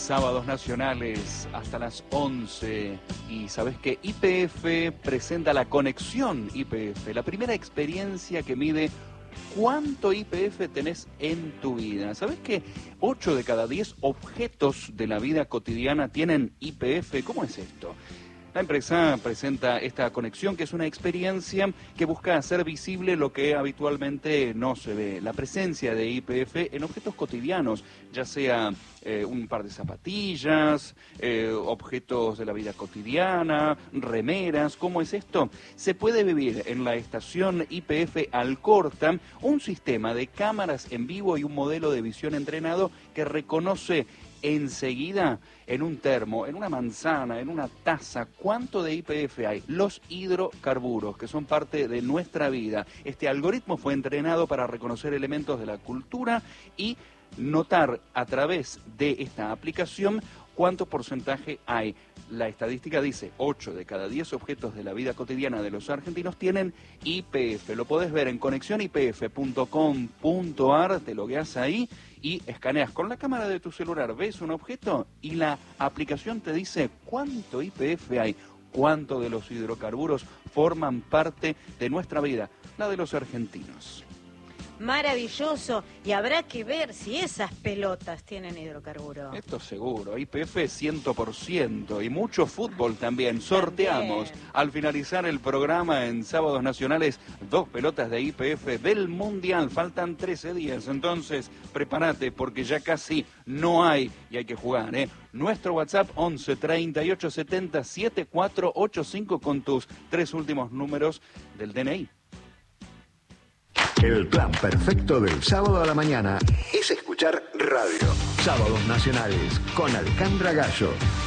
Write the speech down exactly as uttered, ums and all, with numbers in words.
Sábados nacionales hasta las once. Y sabes que Y P F presenta la conexión Y P F, la primera experiencia que mide cuánto Y P F tenés en tu vida. ¿Sabes que ocho de cada diez objetos de la vida cotidiana tienen Y P F? ¿Cómo es esto? La empresa presenta esta conexión, que es una experiencia que busca hacer visible lo que habitualmente no se ve. La presencia de Y P F en objetos cotidianos, ya sea eh, un par de zapatillas, eh, objetos de la vida cotidiana, remeras. ¿Cómo es esto? Se puede vivir en la estación Y P F Alcorta un sistema de cámaras en vivo y un modelo de visión entrenado que reconoce enseguida en un termo, en una manzana, en una taza, cuánto de Y P F hay. Los hidrocarburos, que son parte de nuestra vida. Este algoritmo fue entrenado para reconocer elementos de la cultura y notar a través de esta aplicación cuánto porcentaje hay. La estadística dice ocho de cada diez objetos de la vida cotidiana de los argentinos tienen Y P F. Lo podés ver en conexión y p f punto com punto a r, te logueás ahí y escaneas con la cámara de tu celular, ves un objeto y la aplicación te dice cuánto Y P F hay, cuánto de los hidrocarburos forman parte de nuestra vida, la de los argentinos. Maravilloso, y habrá que ver si esas pelotas tienen hidrocarburo. Esto seguro, Y P F cien por ciento y mucho fútbol también. Sorteamos también, al finalizar el programa en Sábados Nacionales, dos pelotas de Y P F del Mundial. Faltan trece días, entonces prepárate porque ya casi no hay y hay que jugar, ¿eh? Nuestro WhatsApp once treinta y ocho setenta setenta y cuatro ochenta y cinco con tus tres últimos números del D N I. El plan perfecto del sábado a la mañana es escuchar radio. Sábados Nacionales con Alejandra Gallo.